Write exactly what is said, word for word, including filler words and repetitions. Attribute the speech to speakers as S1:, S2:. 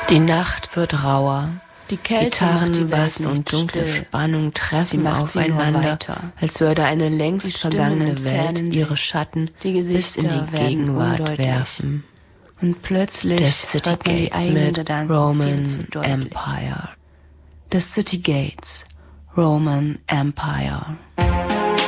S1: Die Nacht wird rauer.
S2: Die Kälte
S1: Gitarrenbass und dunkle
S2: still.
S1: Spannung treffen aufeinander, als würde eine längst vergangene Welt ihre Schatten bis in die Gegenwart undeutlich. werfen.
S2: Und plötzlich
S1: The City Gates mit
S2: Gedanken
S1: Roman Empire. The City Gates, Roman Empire.